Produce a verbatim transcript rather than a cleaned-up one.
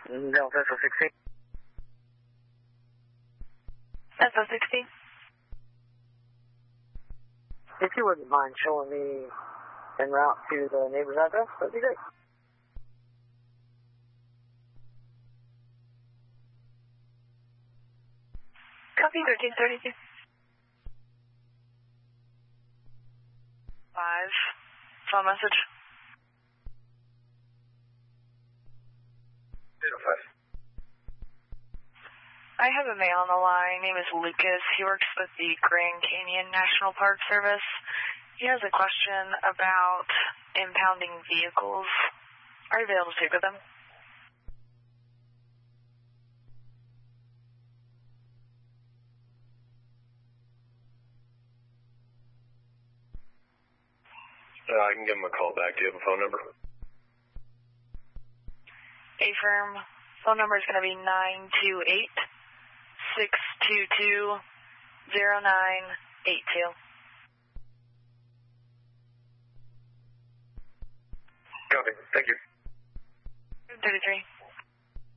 No, S O sixteen. S O sixteen. If you wouldn't mind showing me en route to the neighbor's address, that'd be great. Copy thirteen thirty-two. Five. Phone message. zero five. I have a male on the line. Name is Lucas. He works with the Grand Canyon National Park Service. He has a question about impounding vehicles. Are you able to speak with him? Uh, I can give him a call back. Do you have a phone number? A-firm. Phone number is going to be nine two eight, six two two, zero nine eight two. Copy. Thank you. thirty-three.